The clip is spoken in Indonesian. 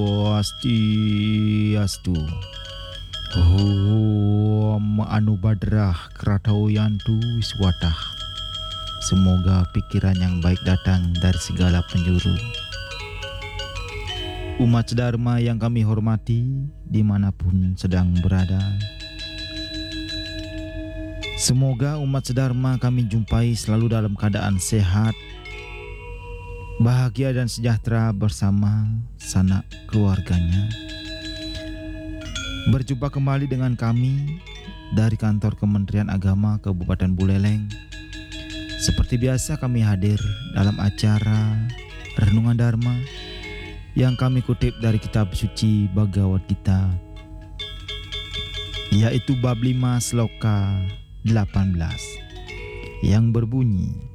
Swastiastu. Om Anubadrah Krataoyantu Wiswatah. Semoga pikiran yang baik datang dari segala penjuru. Umat Dharma yang kami hormati dimanapun sedang berada, semoga umat Dharma kami jumpai selalu dalam keadaan sehat, bahagia dan sejahtera bersama sanak keluarganya. Berjumpa kembali dengan kami dari kantor Kementerian Agama Kabupaten Buleleng. Seperti biasa kami hadir dalam acara Renungan Dharma yang kami kutip dari kitab suci Bhagavad Gita, yaitu bab 5 sloka 18 yang berbunyi,